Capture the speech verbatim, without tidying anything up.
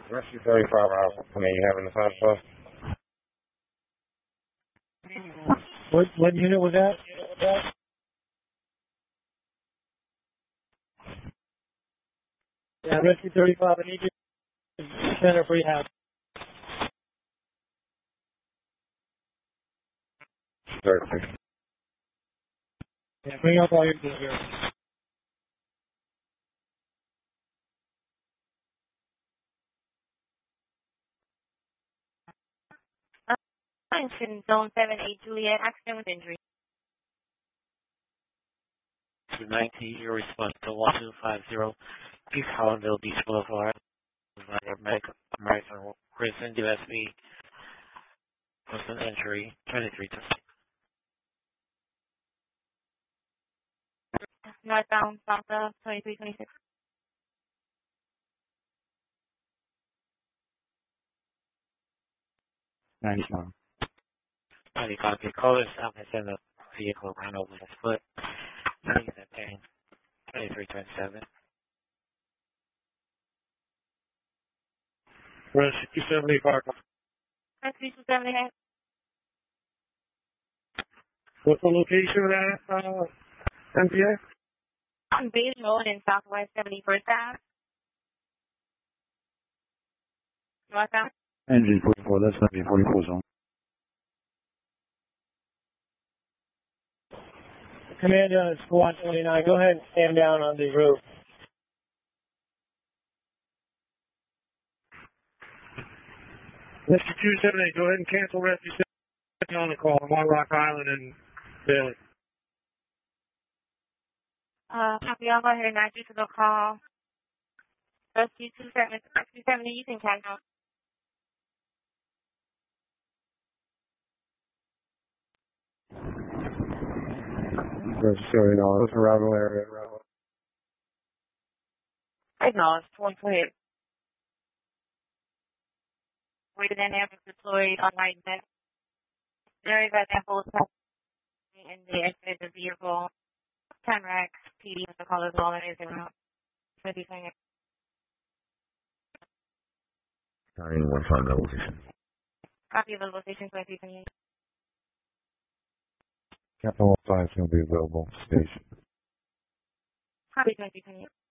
Rescue thirty-five hours. I mean, you having the fire plus? What what unit was that? Yeah, Rescue thirty-five. I need you to center for rehab. thirty. Yeah, bring up all your gear here. Attention, Zone seven eight Juliet, accident with injury. two nineteen, your response to one two five zero, East Hollandale Beach Boulevard. American Prison, U S B, person injury, twenty-three twenty. Northbound, south of twenty-three twenty-six. ninety-one. ninety-five, your caller stop and send the vehicle ran over his foot. He's in pain. twenty-three twenty-seven. Rescue two seventy-five. Rescue two seventy-eight. What's the location of that, uh, M P A? On Bailey Road in Southwest seventy-first Ave. Northbound. Engine forty-four, that's going to be forty-four zone. Commander on Squad twenty-nine, go ahead and stand down on the roof. Rescue two seventy-eight, go ahead and cancel Rescue seven on the call on One Rock Island and Bailey. Uh, copy, I'll go ahead and add you to the call. Rescue two seventy, you can cancel. Rescue, you know, it's a rival area. Acknowledged, one twenty-eight. Weighted dynamics deployed on right net. Very bad example of in the exit of the vehicle. ten Rex, P D with the call as well, and is around twenty twenty. I didn't want to find that location. Copy of the location twenty twenty-eight. Captain one five is going to be available station. Copy twenty twenty-eight.